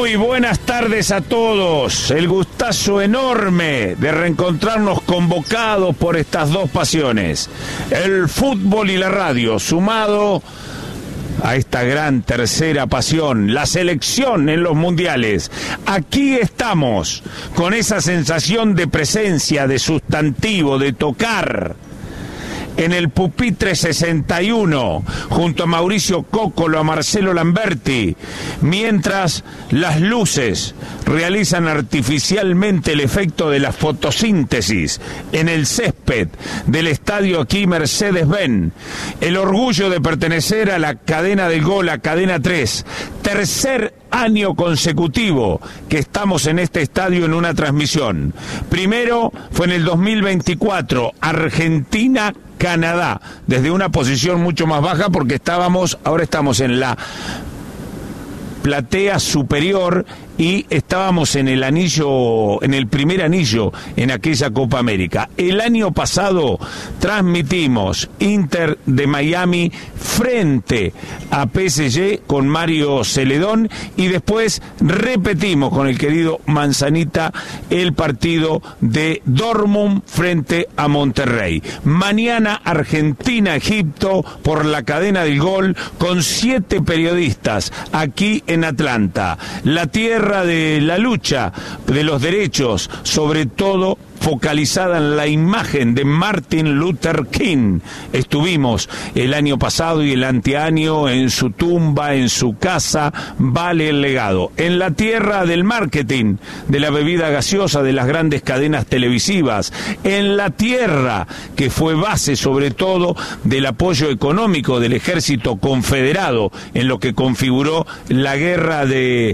Muy buenas tardes a todos. El gustazo enorme de reencontrarnos convocados por estas dos pasiones, el fútbol y la radio, sumado a esta gran tercera pasión, la selección en los mundiales. Aquí estamos, con esa sensación de presencia, de sustantivo, de tocar, en el pupitre 61, junto a Mauricio Cóccolo, a Marcelo Lamberti, mientras las luces realizan artificialmente el efecto de la fotosíntesis en el césped del estadio aquí Mercedes-Benz. El orgullo de pertenecer a la cadena del gol, a Cadena 3, tercer año consecutivo que estamos en este estadio en una transmisión. Primero fue en el 2024, Argentina-Canadá, desde una posición mucho más baja porque ahora estamos en la platea superior y estábamos en el anillo, en el primer anillo en aquella Copa América. El año pasado transmitimos Inter de Miami frente a PSG con Mario Celedón y después repetimos con el querido Manzanita el partido de Dortmund frente a Monterrey. Mañana Argentina-Egipto por la cadena del gol con 7 periodistas aquí en Atlanta. La tierra de la lucha de los derechos, sobre todo focalizada en la imagen de Martin Luther King. Estuvimos el año pasado y el anteaño en su tumba, en su casa, vale el legado. En la tierra del marketing, de la bebida gaseosa, de las grandes cadenas televisivas, en la tierra que fue base sobre todo del apoyo económico del ejército confederado, en lo que configuró la guerra de